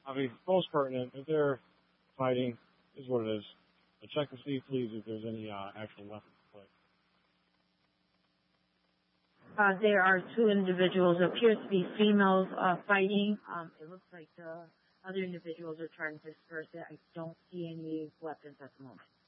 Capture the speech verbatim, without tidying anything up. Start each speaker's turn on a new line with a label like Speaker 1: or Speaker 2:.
Speaker 1: I mean, most pertinent, if they're fighting, is what it is. But check to see, please, if there's any uh, actual weapons at play.
Speaker 2: Uh, there are two individuals, appears to be females, uh, fighting. Um, it looks like the other individuals are trying to disperse it. I don't see any weapons at the moment.